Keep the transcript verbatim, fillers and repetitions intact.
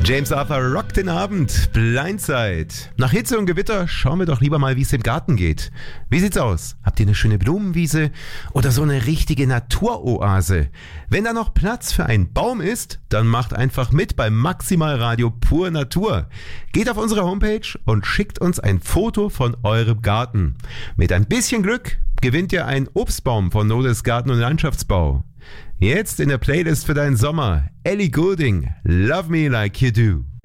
James Arthur rockt den Abend. Blindside. Nach Hitze und Gewitter schauen wir doch lieber mal, wie es im Garten geht. Wie sieht's aus? Habt ihr eine schöne Blumenwiese oder so eine richtige Naturoase? Wenn da noch Platz für einen Baum ist, dann macht einfach mit beim Maximal Radio Pur Natur. Geht auf unsere Homepage und schickt uns ein Foto von eurem Garten. Mit ein bisschen Glück gewinnt ihr einen Obstbaum von Nodes Garten und Landschaftsbau. Jetzt in der Playlist für deinen Sommer, Ellie Goulding, Love Me Like You Do.